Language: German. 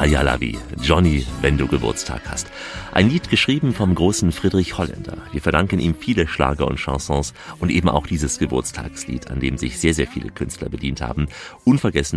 Ayalawi, Johnny, wenn du Geburtstag hast. Ein Lied geschrieben vom großen Friedrich Holländer. Wir verdanken ihm viele Schlager und Chansons und eben auch dieses Geburtstagslied, an dem sich sehr, sehr viele Künstler bedient haben. Unvergessen